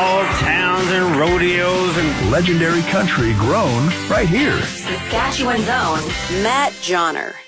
small towns and rodeos and legendary country grown right here. Saskatchewan's own Matt Johnner.